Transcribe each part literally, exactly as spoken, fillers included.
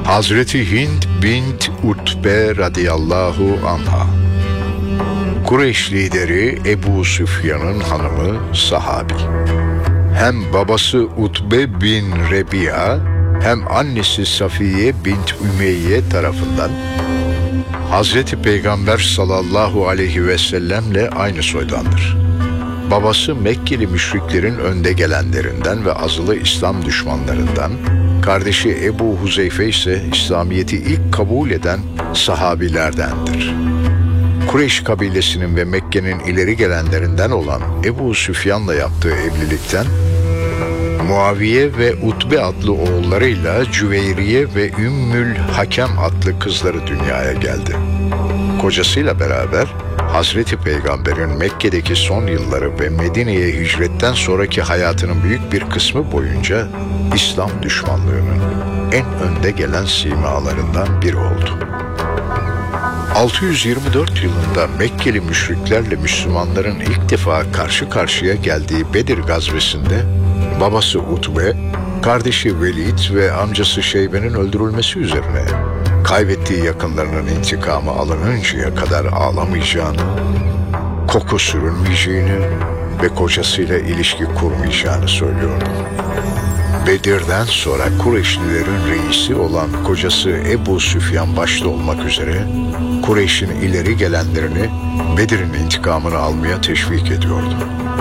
Hazreti Hind bint Utbe radıyallahu anha, Kureyş lideri Ebu Süfyan'ın hanımı, sahabi. Hem babası Utbe bin Rebi'a hem annesi Safiye bint Ümeyye tarafından Hazreti Peygamber sallallahu aleyhi ve sellemle aynı soydandır. Babası Mekkeli müşriklerin önde gelenlerinden ve azılı İslam düşmanlarından, kardeşi Ebu Huzeyfe ise İslamiyet'i ilk kabul eden sahabilerdendir. Kureyş kabilesinin ve Mekke'nin ileri gelenlerinden olan Ebu Süfyan'la yaptığı evlilikten Muaviye ve Utbe adlı oğullarıyla Cüveyriye ve Ümmül Hakem adlı kızları dünyaya geldi. Kocasıyla beraber Hazreti Peygamber'in Mekke'deki son yılları ve Medine'ye hicretten sonraki hayatının büyük bir kısmı boyunca İslam düşmanlığının en önde gelen simalarından biri oldu. altı yüz yirmi dört yılında Mekkeli müşriklerle Müslümanların ilk defa karşı karşıya geldiği Bedir gazvesinde babası Utbe, kardeşi Velid ve amcası Şeybe'nin öldürülmesi üzerine kaybettiği yakınlarının intikamı alınıncaya kadar ağlamayacağını, koku sürünmeyeceğini ve kocasıyla ilişki kurmayacağını söylüyordu. Bedir'den sonra Kureyşlilerin reisi olan kocası Ebu Süfyan başta olmak üzere Kureyş'in ileri gelenlerini Bedir'in intikamını almaya teşvik ediyordu.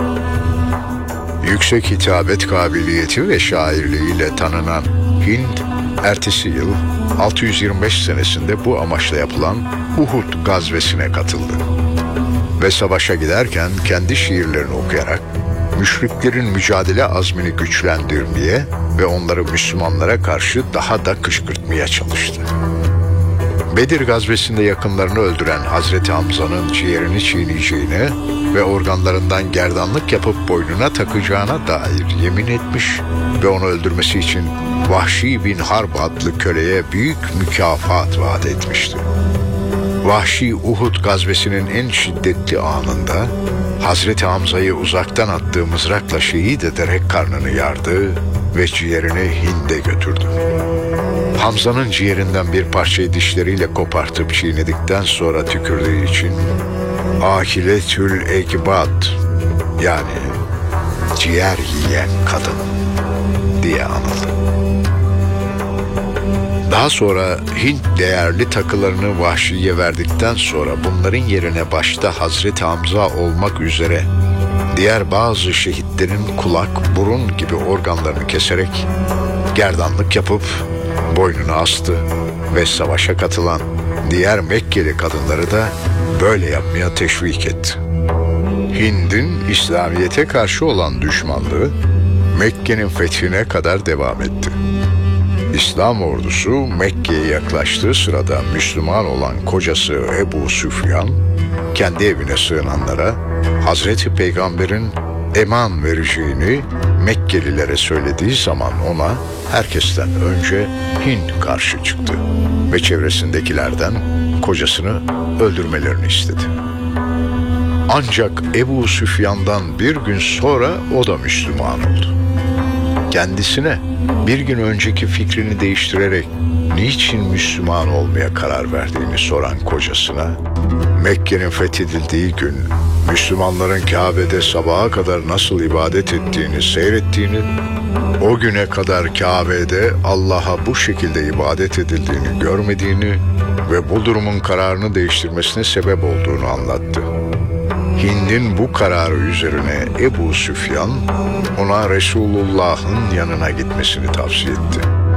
Yüksek hitabet kabiliyeti ve şairliğiyle tanınan Hind, ertesi yıl altı yüz yirmi beş senesinde bu amaçla yapılan Uhud gazvesine katıldı. Ve savaşa giderken kendi şiirlerini okuyarak müşriklerin mücadele azmini güçlendirmeye ve onları Müslümanlara karşı daha da kışkırtmaya çalıştı. Bedir gazvesinde yakınlarını öldüren Hazreti Hamza'nın ciğerini çiğneyeceğine ve organlarından gerdanlık yapıp boynuna takacağına dair yemin etmiş ve onu öldürmesi için Vahşi bin Harb adlı köleye büyük mükafat vaat etmişti. Vahşi Uhud gazvesinin en şiddetli anında Hazreti Hamza'yı uzaktan attığı mızrakla şehit ederek karnını yardı ve ciğerini Hind'e götürdü. Hamza'nın ciğerinden bir parçayı dişleriyle kopartıp çiğnedikten sonra tükürdüğü için Akiletül Ekbad, yani ciğer yiyen kadın diye anıldı. Daha sonra Hint değerli takılarını Vahşi'ye verdikten sonra bunların yerine başta Hazreti Hamza olmak üzere diğer bazı şehitlerin kulak, burun gibi organlarını keserek gerdanlık yapıp boynuna astı ve savaşa katılan diğer Mekkeli kadınları da böyle yapmaya teşvik etti. Hind'in İslamiyet'e karşı olan düşmanlığı Mekke'nin fethine kadar devam etti. İslam ordusu Mekke'ye yaklaştığı sırada Müslüman olan kocası Ebu Süfyan, kendi evine sığınanlara Hazreti Peygamber'in eman vereceğini Mekkelilere söylediği zaman ona herkesten önce Hind karşı çıktı ve çevresindekilerden kocasını öldürmelerini istedi. Ancak Ebu Süfyan'dan bir gün sonra o da Müslüman oldu. Kendisine bir gün önceki fikrini değiştirerek niçin Müslüman olmaya karar verdiğini soran kocasına, Mekke'nin fethedildiği gün Müslümanların Kabe'de sabaha kadar nasıl ibadet ettiğini seyrettiğini, o güne kadar Kabe'de Allah'a bu şekilde ibadet edildiğini görmediğini ve bu durumun kararını değiştirmesine sebep olduğunu anlattı. Hind'in bu kararı üzerine Ebu Süfyan ona Resulullah'ın yanına gitmesini tavsiye etti.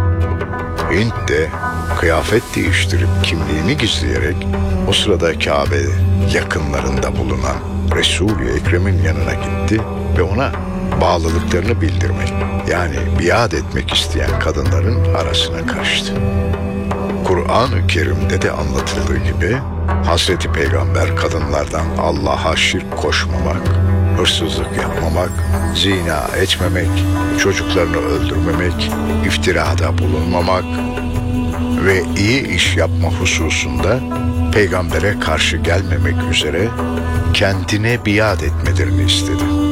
Hind de kıyafet değiştirip kimliğini gizleyerek o sırada Kabe yakınlarında bulunan Resul-i Ekrem'in yanına gitti ve ona bağlılıklarını bildirmek, yani biat etmek isteyen kadınların arasına karıştı. Kur'an-ı Kerim'de de anlatıldığı gibi Hazreti Peygamber kadınlardan Allah'a şirk koşmamak, hırsızlık yapmamak, zina etmemek, çocuklarını öldürmemek, iftirada bulunmamak ve iyi iş yapma hususunda peygambere karşı gelmemek üzere kendine biat etmelerini istedi.